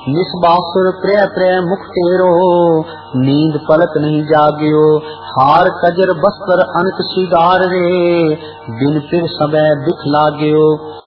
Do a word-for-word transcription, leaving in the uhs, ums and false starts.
निस्बासुर प्रिय प्रिय मुख तेरो, नींद पलक नहीं जाग्यो। हार कजर बस्तर अनक सिगार रे, दिन फिर समय दिख लाग्यो।